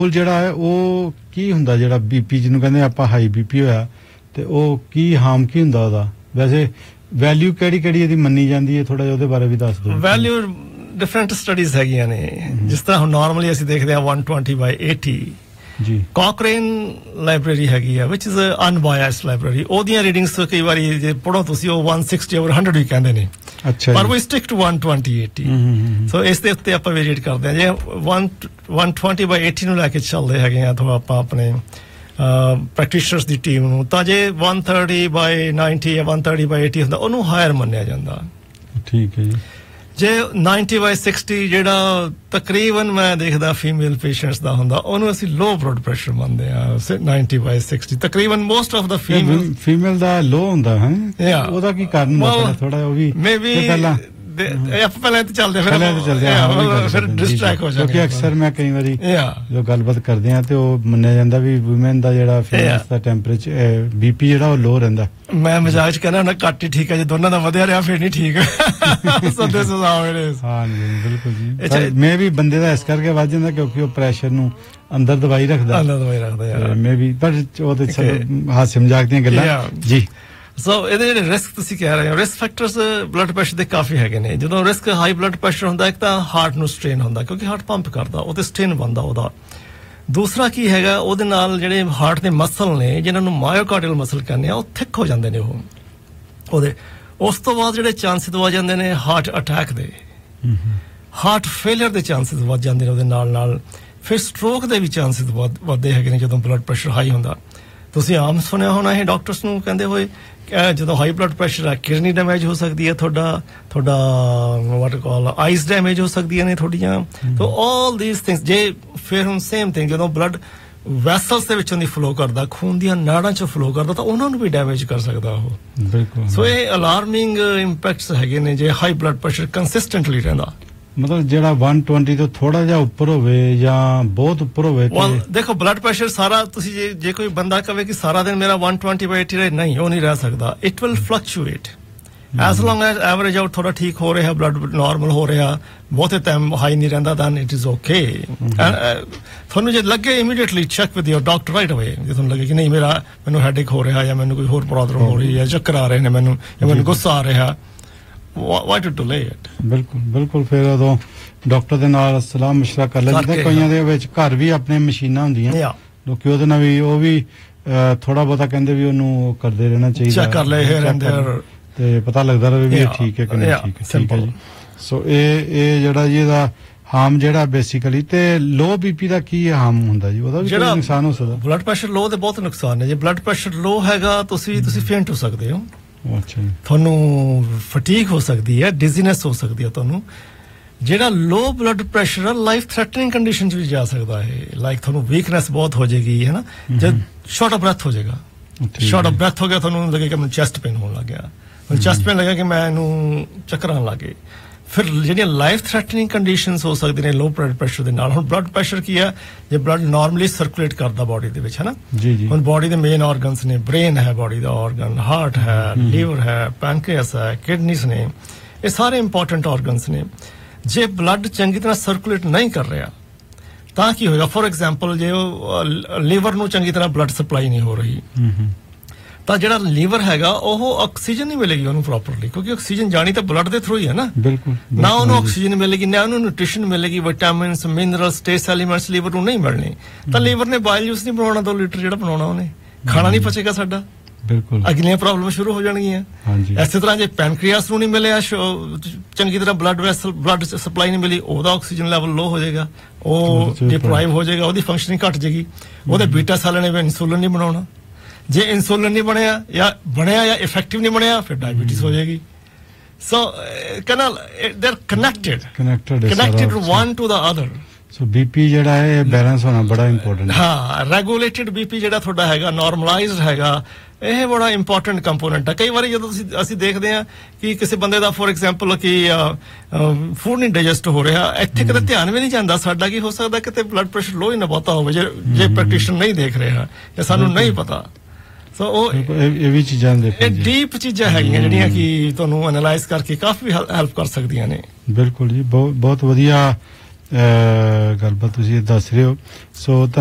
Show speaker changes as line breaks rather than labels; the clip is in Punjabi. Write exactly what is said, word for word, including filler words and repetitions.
ਜਿਹੜਾ ਹੈ ਉਹ ਕੀ ਹੁੰਦਾ ਜਿਹੜਾ ਬੀਪੀ ਜਿਹਨੂੰ ਕਹਿੰਦੇ ਆਪਾਂ ਹਾਈ ਬੀਪੀ ਹੋਇਆ ਤੇ ਉਹ ਕੀ ਹਾਰਮ ਕੀ ਹੁੰਦਾ ਉਹਦਾ ਵੈਸੇ ਵੈਲਿਊ ਕਿਹੜੀ ਕਿਹੜੀ ਇਹਦੀ ਮੰਨੀ ਜਾਂਦੀ ਹੈ ਥੋੜਾ ਜਿਹਾ ਉਹਦੇ ਬਾਰੇ ਵੀ ਦੱਸ ਦਿਓ ਵੈਲਿਊ
ਡਿਫਰੈਂਟ ਸਟੱਡੀਜ਼ ਹੈਗੀਆਂ ਨੇ ਜਿਸ ਤਰ੍ਹਾਂ ਹੁਣ ਨਾਰਮਲੀ ਅਸੀਂ ਦੇਖਦੇ ਹਾਂ one twenty by eighty ਜੀ Cochrane ਲਾਇਬ੍ਰੇਰੀ ਹੈਗੀ ਆ which is a unbiased library ਉਹਦੀਆਂ ਰੀਡਿੰਗਸ ਕਈ ਵਾਰੀ ਜੇ ਪੜੋ ਤੁਸੀਂ ਉਹ one sixty over one hundred ਵੀ ਕਹਿੰਦੇ ਨੇ ਅੱਛਾ ਪਰ we stick to one twenty eighty ਸੋ ਇਸ ਦੇ ਉੱਤੇ ਆਪਾਂ ਵੇਰੀਏਟ ਕਰਦੇ ਹਾਂ ਜੇ one twenty by eighty ਨੂੰ ਲੈ ਕੇ ਚੱਲਦੇ ਹੈਗੇ ਆ ਤਾਂ ਆਪਾਂ ਆਪਣੇ ਪ੍ਰੈਕਟੀਸ਼ਨਰਸ ਦੀ ਟੀਮ ਨੂੰ ਤਾਂ ਜੇ one thirty by ninety ਜਾਂ one thirty by eighty ਹੁੰਦਾ ਉਹਨੂੰ ਹਾਇਰ ਮੰਨਿਆ ਜਾਂਦਾ ਠੀਕ ਹੈ ਜੀ ਜੇ ninety by sixty ਜਿਹੜਾ ਤਕਰੀਬਨ ਮੈਂ ਦੇਖਦਾ ਫੀਮੇਲ ਪੇਸ਼ੈਂਟਸ ਦਾ ਹੁੰਦਾ ਉਹਨੂੰ ਅਸੀਂ ਲੋ ਬਲੱਡ ਪ੍ਰੈਸ਼ਰ ਮੰਨਦੇ ਆ ninety by sixty ਤਕਰੀਬਨ most of the female
female ਦਾ ਲੋ ਹੁੰਦਾ ਹੈ ਉਹਦਾ ਕੀ ਕਾਰਨ ਹੁੰਦਾ ਥੋੜਾ ਉਹ ਵੀ ਪਹਿਲਾਂ ਇਹ ਆਪਾਂ ਪਹਿਲਾਂ ਤੇ ਚੱਲਦੇ ਫਿਰ ਪਹਿਲਾਂ ਤੇ ਚੱਲਦੇ ਆ ਫਿਰ ਡਿਸਟਰੈਕਟ ਹੋ ਜਾਂਦੇ ਕਿਉਂਕਿ ਅਕਸਰ ਮੈਂ ਕਈ ਵਾਰੀ ਜੋ ਗੱਲਬਾਤ ਕਰਦੇ ਆ ਤੇ ਉਹ ਮੰਨਿਆ ਜਾਂਦਾ ਵੀ ਔਮਨ ਦਾ ਜਿਹੜਾ ਫੀਮੇਲਸ ਦਾ ਟੈਂਪਰੇਚਰ ਬੀਪੀ ਜਿਹੜਾ ਉਹ ਲੋ ਰਹਿੰਦਾ ਮੈਂ ਮਜ਼ਾਕ ਚ ਕਹਿੰਦਾ ਨਾ ਘੱਟ ਹੀ ਠੀਕ ਹੈ ਜੇ ਦੋਨਾਂ ਦਾ ਵਧਿਆ ਰਿਹਾ ਫਿਰ ਨਹੀਂ ਠੀਕ ਸੋ this is how it is ਹਾਂ ਜੀ ਬਿਲਕੁਲ ਜੀ ਮੈਂ ਵੀ ਬੰਦੇ ਦਾ ਇਸ ਕਰਕੇ ਵੱਧ ਜਾਂਦਾ ਕਿਉਂਕਿ ਉਹ ਪ੍ਰੈਸ਼ਰ ਨੂੰ ਅੰਦਰ ਦਵਾਈ ਰੱਖਦਾ ਅੰਦਰ ਦਵਾਈ ਰੱਖਦਾ ਯਾਰ ਮੈਂ ਵੀ ਪਰ ਉਹ ਤੇ ਹਾਸੇ ਮਜ਼ਾਕ ਦੀਆਂ ਗੱਲਾਂ ਜੀ ਸੋ ਇਹਦੇ ਜਿਹੜੇ ਰਿਸਕ ਤੁਸੀਂ ਕਹਿ ਰਹੇ ਹੋ ਰਿਸਕ ਫੈਕਟਰਸ ਬਲੱਡ ਪ੍ਰੈਸ਼ਰ ਦੇ ਕਾਫੀ ਹੈਗੇ ਨੇ ਜਦੋਂ ਰਿਸਕ ਹਾਈ ਬਲੱਡ ਪ੍ਰੈਸ਼ਰ ਹੁੰਦਾ ਇੱਕ ਤਾਂ ਹਾਰਟ ਨੂੰ ਸਟ੍ਰੇਨ ਹੁੰਦਾ ਕਿਉਂਕਿ ਹਾਰਟ ਪੰਪ ਕਰਦਾ ਉਹ ਤੇ ਸਟ੍ਰੇਨ ਬਣਦਾ ਉਹਦਾ ਦੂਸਰਾ ਕੀ ਹੈਗਾ ਉਹਦੇ ਨਾਲ ਜਿਹੜੇ ਹਾਰਟ ਦੇ ਮਸਲ ਨੇ ਜਿਹਨਾਂ ਨੂੰ ਮਾਇਓਕਾਰਡੀਅਲ ਮਸਲ ਕਹਿੰਦੇ ਆ ਉਹ ਥਿਕ ਹੋ ਜਾਂਦੇ ਨੇ ਉਹ ਉਹਦੇ ਉਸ ਤੋਂ ਬਾਅਦ ਜਿਹੜੇ ਚਾਂਸਸ ਵੱਧ ਜਾਂਦੇ ਨੇ ਹਾਰਟ ਅਟੈਕ ਦੇ ਹਾਰਟ ਫੇਲਿਅਰ ਦੇ ਚਾਂਸਸ ਵੱਧ ਜਾਂਦੇ ਨੇ ਉਹਦੇ ਨਾਲ ਨਾਲ ਫਿਰ ਸਟ੍ਰੋਕ ਦੇ ਵੀ ਚਾਂਸਸ ਵੱਧਦੇ ਹੈਗੇ ਨੇ ਜਦੋਂ ਬਲੱਡ ਪ੍ਰੈਸ਼ਰ ਹਾਈ ਹੁੰਦਾ ਤੁਸੀਂ ਆਮ ਸੁਣਿਆ ਹੋਣਾ ਇਹ ਡਾਕਟਰਸ ਨੂੰ ਕਹਿੰਦੇ ਹੋਏ ਜਦੋਂ ਹਾਈ ਬਲੱਡ ਪ੍ਰੈਸ਼ਰ ਆ ਕਿਡਨੀ ਡੈਮੇਜ ਹੋ ਸਕਦੀ ਹੈ ਤੁਹਾਡਾ ਤੁਹਾਡਾ ਵਾਟ ਕਾਲ ਆਈਜ਼ ਡੈਮੇਜ ਹੋ ਸਕਦੀਆਂ ਨੇ ਤੁਹਾਡੀਆਂ ਸੋ ਆਲ ਥੀਸ ਥਿੰਗਸ ਜੇ ਫਿਰ ਹੁਣ ਸੇਮ ਥਿੰਗ ਜਦੋਂ ਬਲੱਡ ਵੈਸਲਸ ਦੇ ਵਿੱਚੋਂ ਦੀ ਫਲੋ ਕਰਦਾ ਖੂਨ ਦੀਆਂ ਨਾੜਾਂ ਚੋਂ ਫਲੋ ਕਰਦਾ ਤਾਂ ਉਹਨਾਂ ਨੂੰ ਵੀ ਡੈਮੇਜ ਕਰ ਸਕਦਾ ਉਹ ਬਿਲਕੁਲ ਸੋ ਇਹ ਅਲਾਰਮਿੰਗ ਇੰਪੈਕਟਸ ਹੈਗੇ ਨੇ ਜੇ ਹਾਈ ਬਲੱਡ ਪ੍ਰੈਸ਼ਰ ਕੰਸਿਸਟੈਂਟਲੀ ਰਹਿੰਦਾ ਮਤਲਬ ਜਿਹੜਾ one twenty ਤੋਂ ਥੋੜਾ ਜਿਹਾ ਉੱਪਰ ਹੋਵੇ ਜਾਂ ਬਹੁਤ ਉੱਪਰ ਹੋਵੇ ਤੇ ਦੇਖੋ ਬਲੱਡ ਪ੍ਰੈਸ਼ਰ ਸਾਰਾ ਤੁਸੀਂ ਜੇ ਜੇ ਕੋਈ ਬੰਦਾ ਕਹੇ ਕਿ ਸਾਰਾ ਦਿਨ ਮੇਰਾ one twenty by eighty ਰਹੇ ਨਹੀਂ ਉਹ ਨਹੀਂ ਰਹਿ ਸਕਦਾ it will fluctuate S long S average out ਥੋੜਾ ਠੀਕ ਹੋ ਰਿਹਾ ਬਲੱਡ ਨਾਰਮਲ ਹੋ ਰਿਹਾ ਬਹੁਤੇ ਟਾਈਮ ਹਾਈ ਨਹੀਂ ਰਹਿੰਦਾ ਦੈਨ ਇਟ ਇਜ਼ ਓਕੇ ਤੁਹਾਨੂੰ ਜੇ ਲੱਗੇ immediately check with your doctor right ਅਵੇ ਜੇ ਤੁਹਾਨੂੰ ਲੱਗੇ ਕਿ ਨਹੀਂ ਮੇਰਾ ਮੈਨੂੰ ਹੈਡੇਕ ਹੋ ਰਿਹਾ ਜਾਂ ਮੈਨੂੰ ਕੋਈ ਹੋਰ ਪ੍ਰੋਬਲਮ ਹੋ ਰਹੀ ਹੈ ਚੱਕਰ ਆ ਰਹੇ ਨੇ ਮੈਨੂੰ ਜਾਂ ਮੈਨੂੰ ਗੁੱਸਾ ਆ ਰਿਹਾ why to delay it ਬਿਲਕੁਲ ਬਿਲਕੁਲ ਫਿਰ ਉਦੋਂ ਡਾਕਟਰ ਦੇ ਨਾਲ ਸਲਾਹ ਮਸ਼ਵਰਾ ਕਰ ਲੈਂਦੇ ਕਈਆਂ ਦੇ ਵਿੱਚ ਘਰ ਵੀ ਆਪਣੇ ਮਸ਼ੀਨਾਂ ਹੁੰਦੀਆਂ ਲੋਕੀ ਉਹਦੇ ਨਾਲ ਵੀ ਉਹ ਵੀ ਥੋੜਾ ਬਹੁਤਾ ਕਹਿੰਦੇ ਵੀ ਉਹਨੂੰ ਕਰਦੇ ਰਹਿਣਾ ਚਾਹੀਦਾ ਚੈੱਕ ਕਰ ਲੈ ਹੇਅਰ ਐਂਡ ਦੇਅਰ ਤੇ ਪਤਾ ਲੱਗਦਾ ਰਹੇ ਵੀ ਇਹ ਠੀਕ ਹੈ ਕਿ ਨਹੀਂ ਠੀਕ ਹੈ ਠੀਕ ਹੈ ਜੀ ਸੋ ਇਹ ਇਹ ਜਿਹੜਾ ਜੀ ਇਹਦਾ ਹਾਰਮ ਜਿਹੜਾ ਬੇਸਿਕਲੀ ਤੇ ਲੋ ਬੀਪੀ ਦਾ ਕੀ ਹਾਰਮ ਹੁੰਦਾ ਜੀ ਉਹਦਾ ਵੀ ਕੋਈ ਨੁਕਸਾਨ ਹੋ ਸਕਦਾ ਬਲੱਡ ਪ੍ਰੈਸ਼ਰ ਲੋ ਦੇ ਬਹੁਤ ਨੁਕਸਾਨ ਨੇ ਜੇ ਬਲੱਡ ਪ੍ਰੈਸ਼ਰ ਲੋ ਹੈਗਾ ਤੁਸੀਂ ਤੁਸੀਂ ਫੇਂਟ ਹੋ ਸਕਦੇ ਹੋ ਅੱਛਾ ਤੁਹਾਨੂੰ ਫਟੀਗ ਹੋ ਸਕਦੀ ਹੈ ਡਿਜ਼ੀਨੈਸ ਹੋ ਸਕਦੀ ਹੈ ਤੁਹਾਨੂੰ ਜਿਹੜਾ ਲੋ ਬਲੱਡ ਪ੍ਰੈਸ਼ਰ ਹੈ ਲਾਈਫ ਥ੍ਰੈਟਨਿੰਗ ਕੰਡੀਸ਼ਨ ਚ ਵੀ ਜਾ ਸਕਦਾ ਹੈ ਲਾਈਕ ਤੁਹਾਨੂੰ ਵੀਕਨੈਸ ਬਹੁਤ ਹੋ ਜਾਏਗੀ ਹੈ ਨਾ ਜਦ ਸ਼ਾਰਟ ਆਫ ਬ੍ਰੈਥ ਹੋ ਜਾਏਗਾ ਸ਼ਾਰਟ ਆਫ ਬ੍ਰੈਥ ਹੋ ਗਿਆ ਤੁਹਾਨੂੰ ਲੱਗੇਗਾ ਮੈਨੂੰ ਚੈਸਟ ਪੇਨ ਹੋਣ ਲੱਗ ਗਿਆ ਮੈਨੂੰ ਚੈਸਟ ਪੇਨ ਲੱਗਿਆ ਕਿ ਮੈਨੂੰ ਚੱਕਰ ਆਉਣ ਲੱਗੇ ਫਿਰ ਜਿਹੜੀਆਂ ਲਾਈਫ ਥ੍ਰੈਟਨਿੰਗ ਕੰਡੀਸ਼ਨਸ ਹੋ ਸਕਦੀਆਂ ਨੇ ਲੋ ਬਲੱਡ ਪ੍ਰੈਸ਼ਰ ਦੇ ਨਾਲ ਹੁਣ ਬਲੱਡ ਪ੍ਰੈਸ਼ਰ ਕੀ ਹੈ ਜੇ ਬਲੱਡ ਨਾਰਮਲੀ ਸਰਕੂਲੇਟ ਕਰਦਾ ਬਾਡੀ ਦੇ ਵਿੱਚ ਹੈ ਨਾ ਹੁਣ ਬਾਡੀ ਦੇ ਮੇਨ ਆਰਗਨਸ ਨੇ ਬ੍ਰੇਨ ਹੈ ਬਾਡੀ ਦਾ ਆਰਗਨ ਹਾਰਟ ਹੈ ਲੀਵਰ ਹੈ ਪੈਨਕ੍ਰੀਅਸ ਹੈ ਕਿਡਨੀਜ਼ ਨੇ ਇਹ ਸਾਰੇ ਇੰਪੋਰਟੈਂਟ ਆਰਗਨਸ ਨੇ ਜੇ ਬਲੱਡ ਚੰਗੀ ਤਰ੍ਹਾਂ ਸਰਕੂਲੇਟ ਨਹੀਂ ਕਰ ਰਿਹਾ ਤਾਂ ਕੀ ਹੋਏਗਾ ਫੋਰ ਐਗਜ਼ਾਮਪਲ ਜੇ ਉਹ ਲੀਵਰ ਨੂੰ ਚੰਗੀ ਤਰ੍ਹਾਂ ਬਲੱਡ ਸਪਲਾਈ ਨਹੀਂ ਹੋ ਰਹੀ ਤਾਂ ਜਿਹੜਾ ਲੀਵਰ ਹੈਗਾ ਉਹ ਆਕਸੀਜਨ ਨਹੀਂ ਮਿਲੇਗੀ ਉਹਨੂੰ ਪ੍ਰੋਪਰਲੀ ਕਿਉਂਕਿ ਆਕਸੀਜਨ ਜਾਣੀ ਤਾਂ ਬਲੱਡ ਦੇ ਥਰੂ ਹੀ ਹੈ ਨਾ ਬਿਲਕੁਲ ਨਾ ਉਹਨੂੰ ਆਕਸੀਜਨ ਮਿਲੇਗੀ ਨਾ ਉਹਨੂੰ ਨਿਊਟ੍ਰੀਸ਼ਨ ਮਿਲੇਗੀ vitamins minerals trace elements liver ਨੂੰ ਨਹੀਂ ਮਿਲਣੇ ਤਾਂ ਲੀਵਰ ਨੇ ਬਾਇਲ ਜੂਸ ਨਹੀਂ ਬਣਾਉਣਾ ਦੋ ਲੀਟਰ ਜਿਹੜਾ ਬਣਾਉਣਾ ਉਹਨੇ ਖਾਣਾ ਨਹੀਂ ਪਚੇਗਾ ਸਾਡਾ ਬਿਲਕੁਲ ਅਗਲੀਆਂ ਪ੍ਰੋਬਲਮ ਸ਼ੁਰੂ ਹੋ ਜਾਣਗੀਆਂ ਇਸੇ ਤਰ੍ਹਾਂ ਜੇ ਪੈਨਕ੍ਰੀਆਸ ਨੂੰ ਨਹੀਂ ਮਿਲਿਆ ਚੰਗੀ ਤਰ੍ਹਾਂ ਬਲੱਡ ਵੈਸਲ ਬਲੱਡ ਸਪਲਾਈ ਨਹੀਂ ਮਿਲੀ ਉਹਦਾ ਆਕਸੀਜਨ ਲੈਵਲ ਲੋ ਹੋ ਜਾਏਗਾ ਉਹ ਡਿਪਰਾਈਵ ਹੋ ਜਾਏਗਾ ਉਹਦੀ ਫੰਕਸ਼ਨਿੰਗ ਘਟ ਜਾਏਗੀ ਉਹਦੇ ਬੀਟਾ ਸੈੱਲ ਨੇ ਵੀ ਇਨਸੂਲਿਨ ਨਹੀਂ ਬਣਾਉਣਾ ਜੇ ਇਨਸੂਲਿਨ ਨਹੀਂ ਬਣਿਆ ਜਾਂ ਬਣਿਆ ਜਾਂ ਇਫੈਕਟਿਵ ਨਹੀਂ ਬਣਿਆ ਫਿਰ ਡਾਇਬੀਟਿਸ ਹੋ ਜਾਏਗੀ ਸੋ channel they are connected connected connected one two the other so BP ਜਿਹੜਾ ਹੈ ਇਹ ਬੈਲੈਂਸ ਹੋਣਾ ਬੜਾ ਇੰਪੋਰਟੈਂਟ ਹਾਂ ਰੈਗੂਲੇਟਡ ਬੀਪੀ ਜਿਹੜਾ ਤੁਹਾਡਾ ਹੈਗਾ ਨਾਰਮਲਾਈਜ਼ਡ ਹੈਗਾ ਇਹ ਬੜਾ ਇੰਪੋਰਟੈਂਟ ਕੰਪੋਨੈਂਟ ਹੈ ਕਈ ਵਾਰੀ ਜਦੋਂ ਤੁਸੀਂ ਅਸੀਂ ਦੇਖਦੇ ਹਾਂ ਕਿ ਕਿਸੇ ਬੰਦੇ ਦਾ ਫੋਰ ਐਗਜ਼ਾਮਪਲ ਕਿ ਫੂਡ ਨਹੀਂ ਡਾਈਜੈਸਟ ਹੋ ਰਿਹਾ ਇੱਥੇ ਕਿਤੇ ਧਿਆਨ ਵੀ ਨਹੀਂ ਜਾਂਦਾ ਸਾਡਾ ਕੀ ਹੋ ਸਕਦਾ ਕਿਤੇ ਬਲੱਡ ਪ੍ਰੈਸ਼ਰ ਲੋ ਹੀ ਨਾ ਬਹੁਤਾ ਹੋਵੇ ਜੇ ਜੇ ਪ੍ਰੈਕਟੀਸ਼ਨਰ ਨਹੀਂ ਦੇਖ ਰਿਹਾ ਜਾਂ ਸਾਨੂੰ ਨਹੀਂ ਪਤਾ ਸੋ ਉਹ ਇਹ ਵੀ ਚੀਜ਼ਾਂ ਦੇਖੋ ਇਹ ਡੀਪ ਚੀਜ਼ਾਂ ਹੈਗੀਆਂ ਜਿਹੜੀਆਂ ਕਿ ਤੁਹਾਨੂੰ ਐਨਾਲਾਈਜ਼ ਕਰਕੇ ਕਾਫੀ ਹੈਲਪ ਕਰ ਸਕਦੀਆਂ ਨੇ ਬਿਲਕੁਲ ਜੀ ਬਹੁਤ ਬਹੁਤ ਵਧੀਆ ਗੱਲਬਾਤ ਤੁਸੀਂ ਦੱਸ ਰਹੇ ਹੋ ਸੋ